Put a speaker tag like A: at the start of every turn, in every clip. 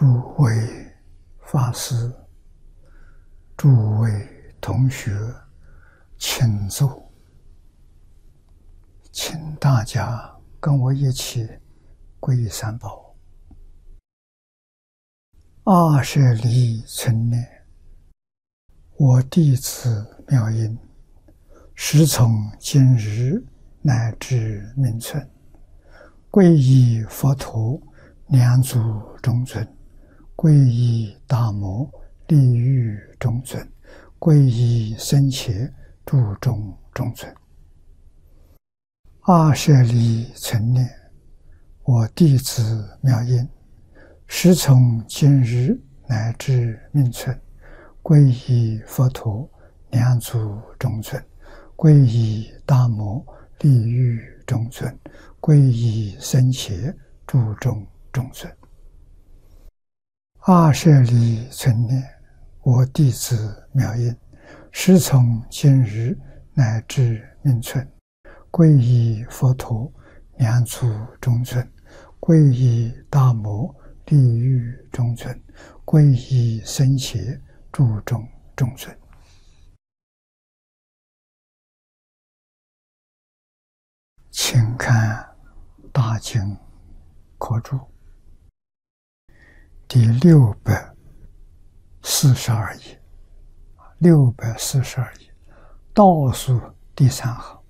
A: 诸位法师、诸位同学，请坐，请大家跟我一起皈依三宝。阿舍利存念，我弟子妙音，时从今日乃至命存，皈依佛陀，两足中尊；皈依大摩，利欲中尊；皈依僧伽，注中中尊。阿舍利存念，我弟子妙音，时从今日乃至命存，皈依佛陀，两足中尊；皈依大摩，利欲中尊；皈依僧伽，注中中尊。阿舍利存念，我弟子妙音，时从今日乃至命存，皈依佛陀，两足中尊；皈依大摩，利欲中尊；皈依僧伽，注中中尊。请看大经科注第642页，642页倒数第3行，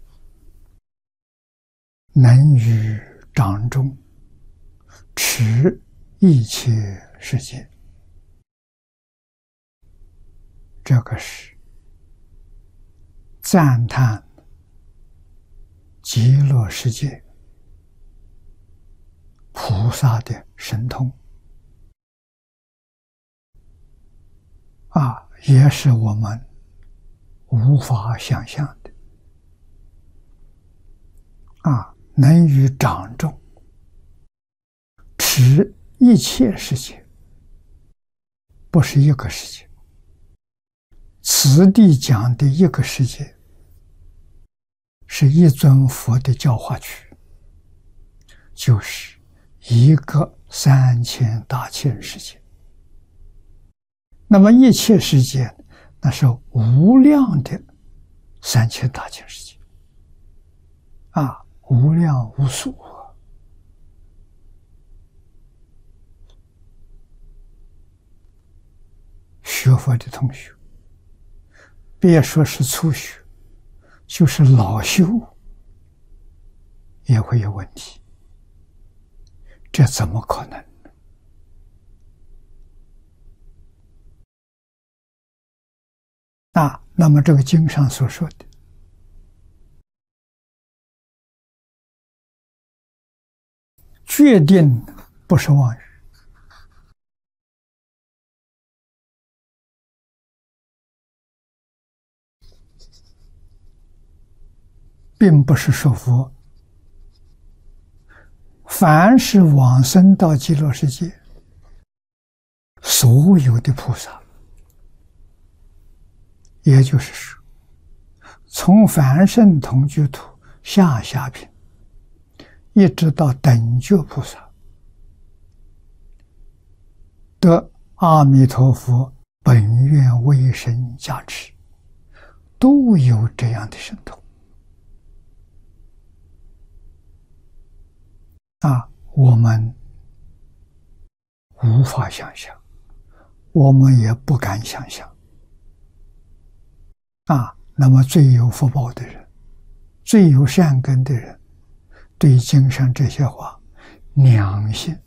A: 能于掌中持一切世界。这个是赞叹极乐世界菩萨的神通也是我们无法想象的能于掌中持一切世界，不是一个世界。此地讲的一个世界，是一尊佛的教化区，就是一个3000大千世界。那么一切世界，那是无量的3000大千世界无量无数学佛的同学，别说是初学，就是老修也会有问题，这怎么可能？那么这个经上所说的决定不是妄语，并不是说佛凡是往生到极乐世界，所有的菩萨，也就是说，从凡圣同居土下品，一直到等觉菩萨，得阿弥陀佛本愿威神加持，都有这样的神通我们无法想象，我们也不敢想象那么最有福报的人，最有善根的人，对经上这些话良心